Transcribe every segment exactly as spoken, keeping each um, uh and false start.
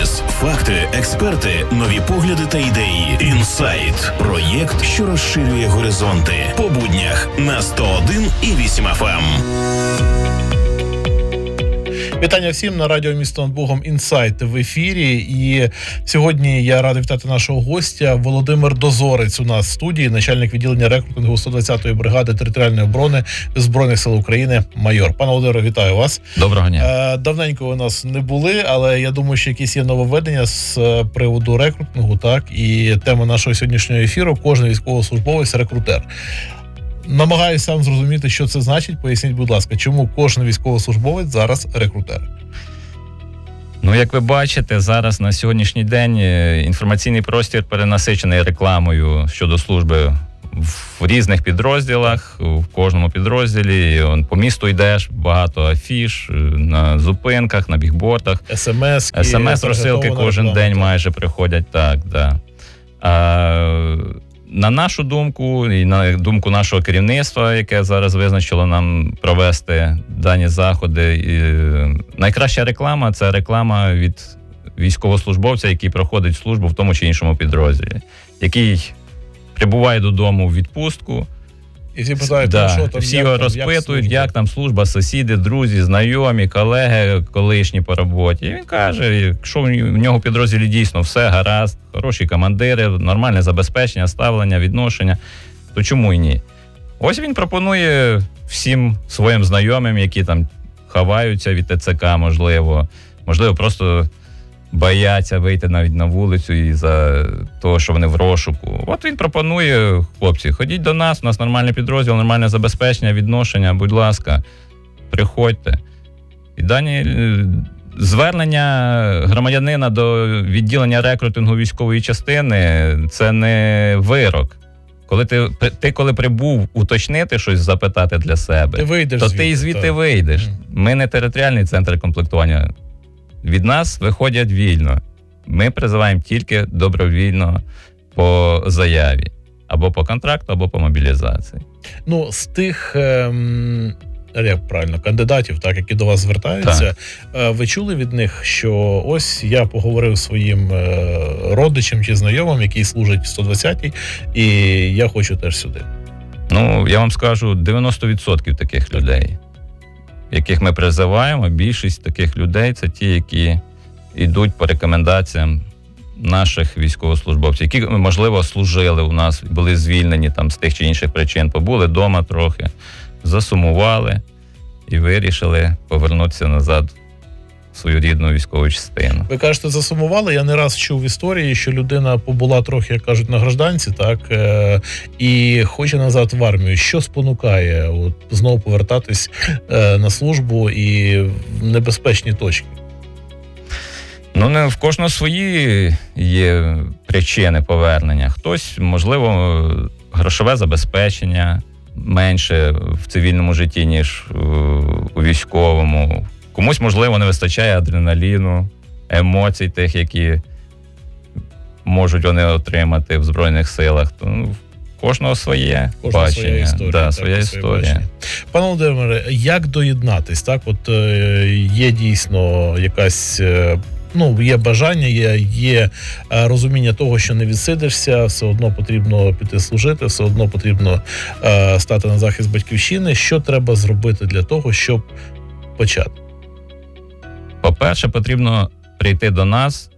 Бізнес, факти, експерти, нові погляди та ідеї. Інсайт. Проєкт, що розширює горизонти. По буднях на сто один і вісім еф ем. Вітання всім на радіо «Місто над Богом» «Інсайт» в ефірі. І сьогодні я радий вітати нашого гостя. Володимир Дозорець у нас в студії, начальник відділення рекрутингу сто двадцятої бригади територіальної оборони Збройних сил України, майор. Пане Володимире, вітаю вас. Доброго дня. Давненько ви нас не були, але я думаю, що якісь є нововведення з приводу рекрутингу, так? І тема нашого сьогоднішнього ефіру – кожен військовослужбовець – рекрутер. Намагаюся сам зрозуміти, що це значить. Поясніть, будь ласка, чому кожен військовослужбовець зараз рекрутер? Ну, як ви бачите, зараз на сьогоднішній день інформаційний простір перенасичений рекламою щодо служби в різних підрозділах, в кожному підрозділі. По місту йдеш, багато афіш на зупинках, на бігбордах. ес-ем-ески. ес-ем-ес-розсилки кожен день майже приходять, так, да. А, на нашу думку і на думку нашого керівництва, яке зараз визначило нам провести дані заходи, найкраща реклама – це реклама від військовослужбовця, який проходить службу в тому чи іншому підрозділі, який прибуває додому в відпустку. І всі питають, да, ну, що там, всі як його там, розпитують, як, як там служба, сусіди, друзі, знайомі, колеги, колишні по роботі. І він каже, якщо в нього в підрозділі дійсно все гаразд, хороші командири, нормальне забезпечення, ставлення, відношення, то чому і ні? Ось він пропонує всім своїм знайомим, які там ховаються від те це ка, можливо, можливо, просто бояться вийти навіть на вулицю із-за того, що вони в розшуку. От він пропонує, хлопці, ходіть до нас, у нас нормальний підрозділ, нормальне забезпечення, відношення, будь ласка, приходьте. І дані звернення громадянина до відділення рекрутингу військової частини – це не вирок. Коли ти, ти коли прибув уточнити щось, запитати для себе, ти вийдеш то звідти, ти і звідти так. вийдеш. Mm. Ми не територіальний центр комплектування. Від нас виходять вільно. Ми призиваємо тільки добровільно по заяві. Або по контракту, або по мобілізації. Ну, з тих, ем, як правильно, кандидатів, так, які до вас звертаються, е, ви чули від них, що ось я поговорив зі своїм е, родичем чи знайомим, який служить в сто двадцятій, і я хочу теж сюди? Ну, я вам скажу, дев'яносто відсотків таких людей, яких ми призиваємо, більшість таких людей – це ті, які йдуть по рекомендаціям наших військовослужбовців, які, можливо, служили у нас, були звільнені там з тих чи інших причин, побули вдома трохи, засумували і вирішили повернутися назад в свою рідну військову частину. Ви кажете, засумували. Я не раз чув в історії, що людина побула трохи, як кажуть, на гражданці, так, е- і хоче назад в армію. Що спонукає от, знову повертатись е- на службу і в небезпечні точки? Ну, не в кожного свої є причини повернення. Хтось, можливо, грошове забезпечення менше в цивільному житті, ніж у військовому. Комусь, можливо, не вистачає адреналіну, емоцій тих, які можуть вони отримати в Збройних силах. То, ну, кожного своє Кожна бачення. Своя історія. Да, так, своя історія. Пане Володимире, як доєднатись? Так, от е, є дійсно якась... Е, Ну, є бажання, є, є розуміння того, що не відсидишся, все одно потрібно піти служити, все одно потрібно е, стати на захист батьківщини. Що треба зробити для того, щоб почати? По-перше, потрібно прийти до нас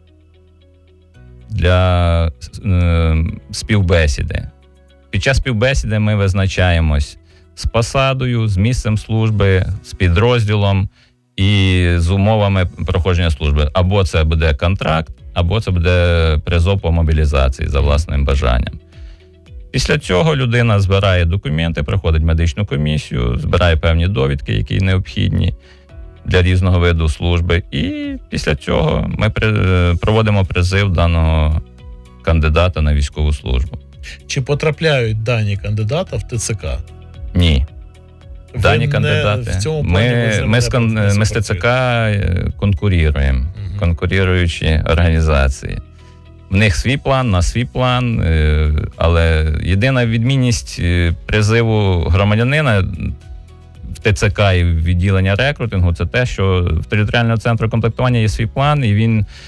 для е, співбесіди. Під час співбесіди ми визначаємось з посадою, з місцем служби, з підрозділом і з умовами проходження служби. Або це буде контракт, або це буде призов по мобілізації за власним бажанням. Після цього людина збирає документи, проходить медичну комісію, збирає певні довідки, які необхідні для різного виду служби. І після цього ми проводимо призив даного кандидата на військову службу. Чи потрапляють дані кандидата в те це ка? Ні. Ви Дані не, кандидати. В цьому ми, ми, ми, з, ми з те це ка конкуруємо, угу. конкуруючі організації. В них свій план, на свій план, але єдина відмінність призиву громадянина в те це ка і відділення рекрутингу – це те, що в територіального центру комплектування є свій план, і він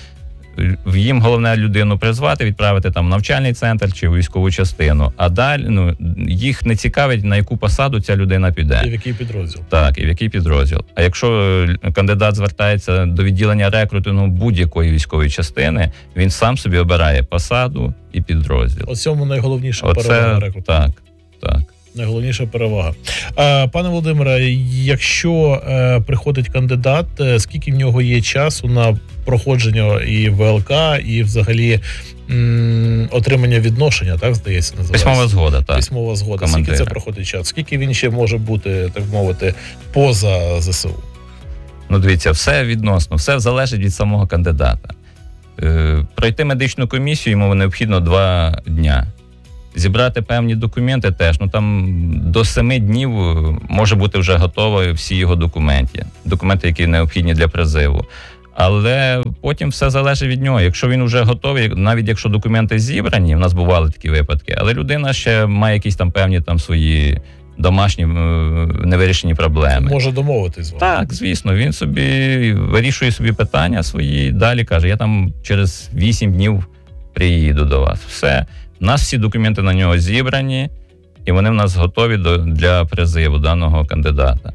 їм головне людину призвати, відправити там в навчальний центр чи в військову частину. А далі ну, їх не цікавить, на яку посаду ця людина піде. І в який підрозділ. Так, і в який підрозділ. А якщо кандидат звертається до відділення рекрутингу будь-якої військової частини, він сам собі обирає посаду і підрозділ. Ось цьому найголовніша Оце, перевага рекрутингу. так, так. Найголовніша перевага. А, пане Володимире, якщо е, приходить кандидат, е, скільки в нього є часу на проходження і ВЛК, і взагалі м, отримання відношення, так, здається, називається? Письмова згода, так. Письмова згода. Командира. Скільки це проходить час? Скільки він ще може бути, так мовити, поза ЗСУ? Ну, дивіться, все відносно, все залежить від самого кандидата. Е, пройти медичну комісію йому необхідно два дня. Зібрати певні документи теж, ну там до семи днів може бути вже готові всі його документи, документи, які необхідні для призиву. Але потім все залежить від нього. Якщо він вже готовий, навіть якщо документи зібрані, в нас бували такі випадки, але людина ще має якісь там певні там свої домашні невирішені проблеми. Може домовитись з вами? Так, звісно, він собі вирішує собі питання свої, далі каже, я там через вісім днів приїду до вас. Все. У нас всі документи на нього зібрані, і вони в нас готові до, для призиву даного кандидата.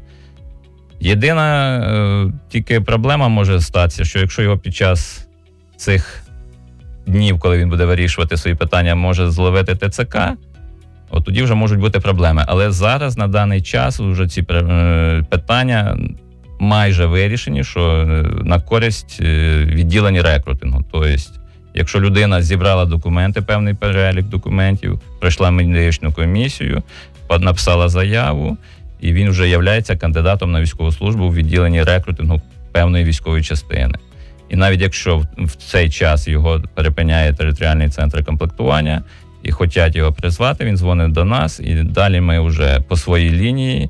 Єдина е, тільки проблема може статися, що якщо його під час цих днів, коли він буде вирішувати свої питання, може зловити ТЦК, от тоді вже можуть бути проблеми. Але зараз, на даний час, вже ці е, питання майже вирішені, що на користь е, відділення рекрутингу. Тобто, якщо людина зібрала документи, певний перелік документів, пройшла медичну комісію, написала заяву, і він вже є кандидатом на військову службу в відділенні рекрутингу певної військової частини. І навіть якщо в цей час його перепиняє територіальний центр комплектування і хочуть його призвати, він дзвонить до нас, і далі ми вже по своїй лінії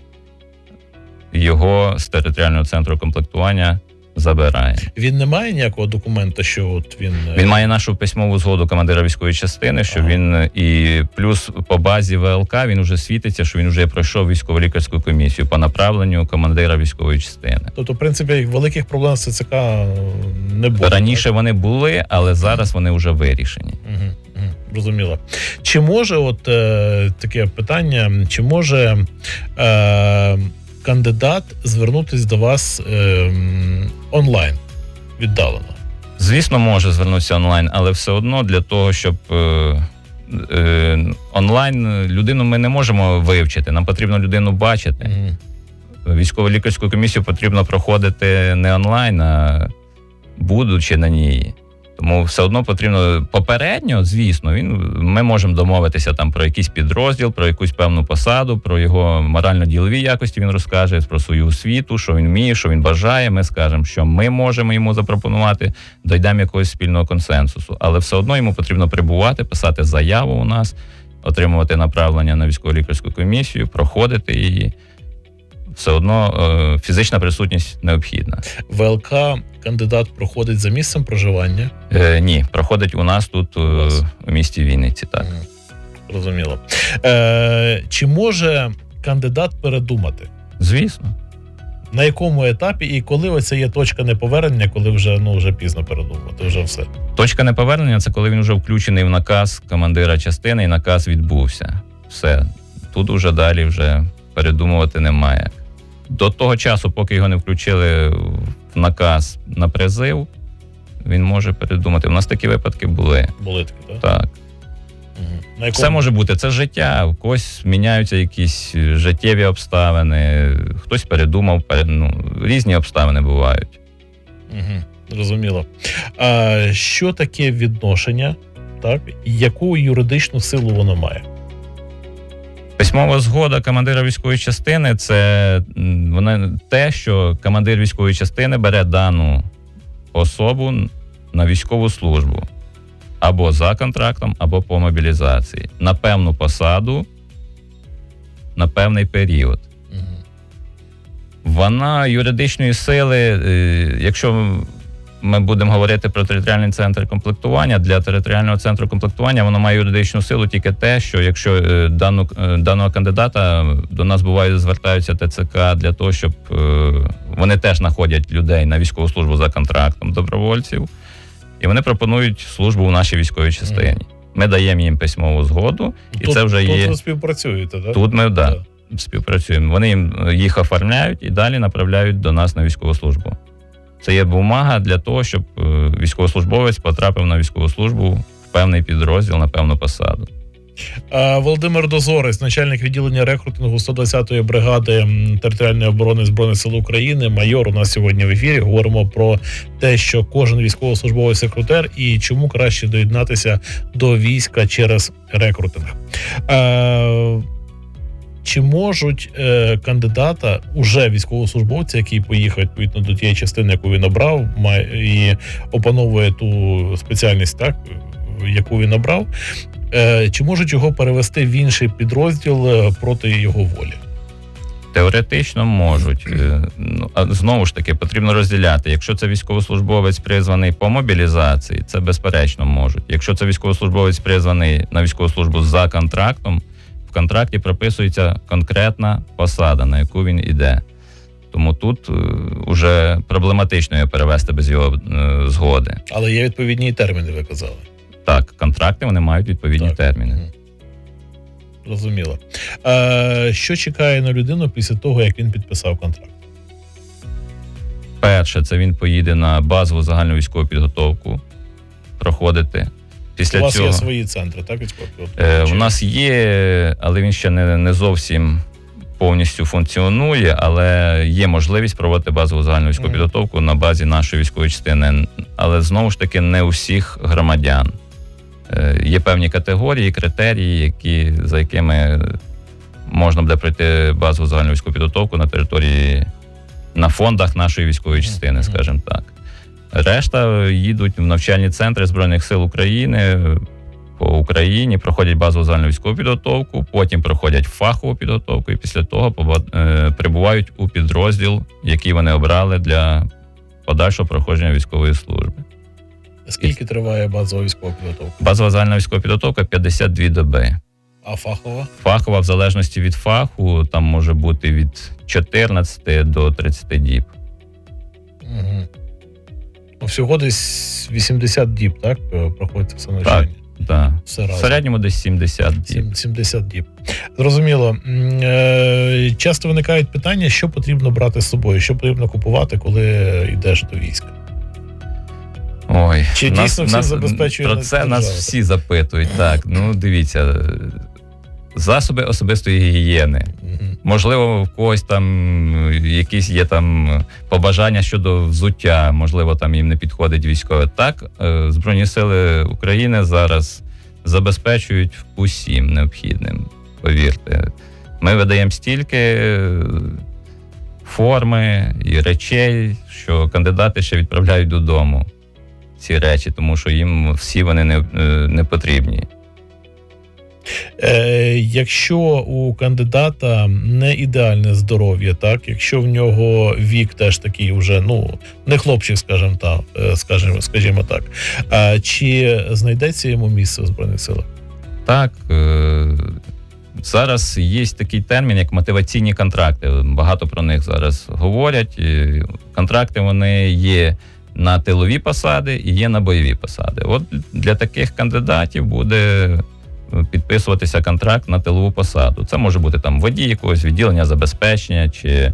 його з територіального центру комплектування забирає. Він не має ніякого документа, що от він... Він має нашу письмову згоду командира військової частини, що ага. він і плюс по базі ВЛК він вже світиться, що він вже пройшов військово-лікарську комісію по направленню командира військової частини. Тобто, в принципі, великих проблем з ЦЦК не було. Раніше так? вони були, але зараз вони вже вирішені. Угу, угу, розуміло. Чи може, от е, таке питання, чи може е, кандидат звернутися до вас е, онлайн, віддалено? Звісно, може звернутися онлайн, але все одно для того, щоб е, е, онлайн людину ми не можемо вивчити, нам потрібно людину бачити. Угу. Військово-лікарську комісію потрібно проходити не онлайн, а будучи на ній. Тому все одно потрібно попередньо, звісно, він, ми можемо домовитися там про якийсь підрозділ, про якусь певну посаду, про його морально-ділові якості він розкаже, про свою освіту, що він вміє, що він бажає. Ми скажемо, що ми можемо йому запропонувати, дійдемо якогось спільного консенсусу. Але все одно йому потрібно прибувати, писати заяву у нас, отримувати направлення на військово-лікарську комісію, проходити її. Все одно е, фізична присутність необхідна. ВЛК кандидат проходить за місцем проживання? Е, ні, проходить у нас тут, у, у місті Вінниці, так. Зрозуміло. Е, чи може кандидат передумати? Звісно. На якому етапі і коли оце є точка неповернення, коли вже, ну, вже пізно передумати, вже все? Точка неповернення – це коли він вже включений в наказ командира частини і наказ відбувся. Все. Тут уже далі вже передумувати немає. До того часу, поки його не включили в наказ на призив, він може передумати. У нас такі випадки були. Були такі, так? Так. Угу. На якому... Все може бути. Це життя. У когось міняються якісь життєві обставини, хтось передумав, перед... ну, різні обставини бувають. Угу. Зрозуміло. А що таке відношення, так? Яку юридичну силу воно має? Письмова згода командира військової частини – це вона те, що командир військової частини бере дану особу на військову службу або за контрактом, або по мобілізації на певну посаду, на певний період. Угу. Вона юридичної сили, якщо ми будемо говорити про територіальний центр комплектування, для територіального центру комплектування воно має юридичну силу тільки те, що якщо дану, даного кандидата до нас буває звертаються ТЦК для того, щоб вони теж знаходять людей на військову службу за контрактом добровольців, і вони пропонують службу у нашій військовій частині. Ми даємо їм письмову згоду, і тут, це вже тут є... Тут ви співпрацюєте, так? Тут ми, да, да. співпрацюємо. Вони їм їх оформляють і далі направляють до нас на військову службу. Це є бумага для того, щоб військовослужбовець потрапив на військову службу в певний підрозділ, на певну посаду. Володимир Дозорець, начальник відділення рекрутингу сто двадцятої бригади територіальної оборони Збройних сил України, майор у нас сьогодні в ефірі. Говоримо про те, що кожен військовослужбовець рекрутер і чому краще доєднатися до війська через рекрутинг. Чи можуть е, кандидата, уже військовослужбовця, який поїхав відповідно до тієї частини, яку він обрав, має, і опановує ту спеціальність, так, яку він обрав, е, чи можуть його перевести в інший підрозділ е, проти його волі? Теоретично можуть. Ну, а знову ж таки, потрібно розділяти. Якщо це військовослужбовець призваний по мобілізації, це безперечно можуть. Якщо це військовослужбовець призваний на військову службу за контрактом, в контракті прописується конкретна посада, на яку він іде. Тому тут вже проблематично його перевести без його е, згоди. Але є відповідні терміни, ви казали. Так, контракти, вони мають відповідні так. терміни. Зрозуміло. Е, що чекає на людину після того, як він підписав контракт? Перше, це він поїде на базову загальну військову підготовку проходити. Після У вас цього, є свої центри, так? Е, у нас є, але він ще не, не зовсім повністю функціонує, але є можливість проводити базову загальну військову mm. підготовку на базі нашої військової частини. Але знову ж таки не у всіх громадян. Е, є певні категорії, критерії, які, за якими можна буде пройти базову загальну військову підготовку на території, на фондах нашої військової частини, скажімо так. Решта їдуть в навчальні центри Збройних сил України по Україні, проходять базову загальну військову підготовку, потім проходять фахову підготовку і після того прибувають у підрозділ, який вони обрали для подальшого проходження військової служби. Скільки і... триває базова військова підготовка? Базова загальна військова підготовка п'ятдесят дві доби. А фахова? Фахова, в залежності від фаху, там може бути від чотирнадцяти до тридцяти діб. Угу. Всього десь вісімдесят діб, так, проходиться все навчання? Так, так. В середньому десь сімдесят діб. сімдесят діб. Зрозуміло. Часто виникають питання, що потрібно брати з собою, що потрібно купувати, коли йдеш до війська? Ой, Чи нас, дійсно всі нас, забезпечують? Про це нас всі запитують, так. Ну, дивіться, засоби особистої гігієни. Mm-hmm. Можливо, в когось там якісь є там побажання щодо взуття, можливо, там їм не підходить військове. Так, Збройні сили України зараз забезпечують усім необхідним, повірте. Ми видаємо стільки форми і речей, що кандидати ще відправляють додому ці речі, тому що їм всі вони не, не потрібні. Е, якщо у кандидата не ідеальне здоров'я, так, якщо в нього вік теж такий вже, ну, не хлопчик, скажімо так, скажімо, скажімо так, а чи знайдеться йому місце в Збройних силах? Так, е- зараз є такий термін, як мотиваційні контракти. Багато про них зараз говорять. І контракти, вони є на тилові посади і є на бойові посади. От для таких кандидатів буде підписуватися контракт на тилову посаду. Це може бути там водій якогось відділення забезпечення, чи е,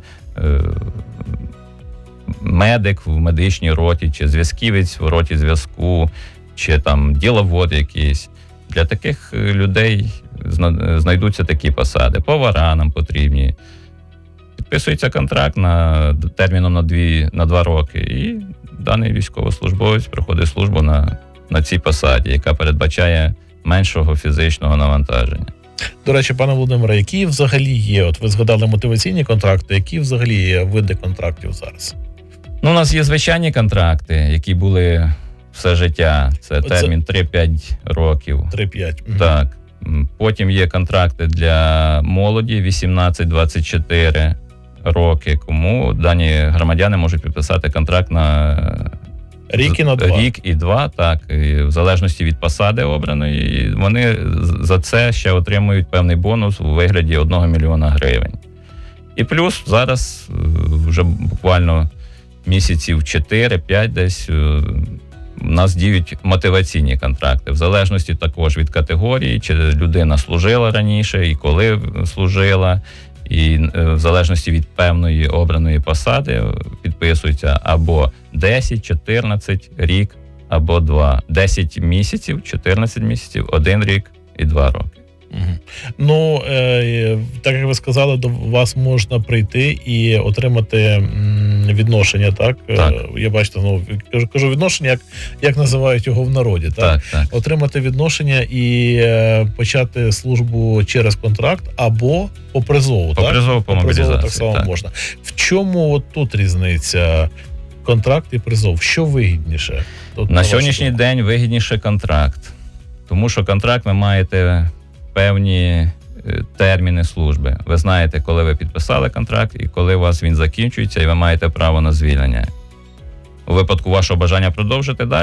медик в медичній роті, чи зв'язківець в роті зв'язку, чи там діловод якийсь. Для таких людей знайдуться такі посади. Повара нам потрібні. Підписується контракт на терміном на, дві, на два роки, і даний військовослужбовець проходить службу на, на цій посаді, яка передбачає меншого фізичного навантаження. До речі, пане Володимире, які взагалі є, от ви згадали мотиваційні контракти, які взагалі є види контрактів зараз? Ну, у нас є звичайні контракти, які були все життя. Це Оце... термін три-п'ять років. три-п'ять. Угу. Так. Потім є контракти для молоді вісімнадцять-двадцять чотири роки, кому дані громадяни можуть підписати контракт на рік і на два. Рік і два, так. І в залежності від посади обраної, вони за це ще отримують певний бонус у вигляді одного мільйона гривень. І плюс зараз вже буквально місяців чотири-п'ять десь у нас діють мотиваційні контракти, в залежності також від категорії, чи людина служила раніше і коли служила, і в залежності від певної обраної посади підписується або десять, чотирнадцять, рік, або два. десять місяців, чотирнадцять місяців, один рік і два роки. Угу. Ну, е, так як ви сказали, до вас можна прийти і отримати м, відношення, так? Так. Е, я бачите, ну, кажу, кажу відношення, як, як називають його в народі, так? Так, так. Отримати відношення і е, почати службу через контракт або по призову, По так? призову, по мобілізації, так само так. можна. В чому от тут різниця? Контракт і призов. Що вигідніше? Тут, На вашу сьогоднішній думку? день вигідніше контракт. Тому що контракт ви маєте певні е, терміни служби. Ви знаєте, коли ви підписали контракт і коли у вас він закінчується, і ви маєте право на звільнення. У випадку вашого бажання продовжити далі,